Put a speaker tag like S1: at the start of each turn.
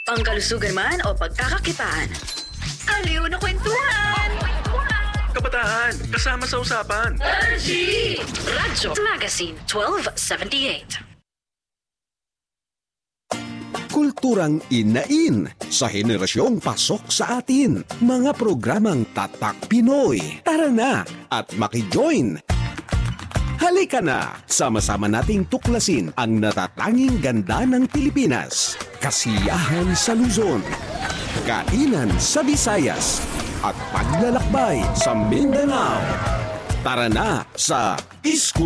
S1: Pangkalusugan man o pagkakakitaan. Aliw na kwentuhan!
S2: Kabataan, kasama sa usapan.
S1: Radyo Magazine 1278.
S3: Kulturang inain sa henerasyong pasok sa atin. Mga programang Tatak Pinoy. Tara na at makijoin! Halika na! Sama-sama nating tuklasin ang natatanging ganda ng Pilipinas. Kasiyahan sa Luzon. Kainan sa Visayas. At paglalakbay sa Mindanao. Tara na sa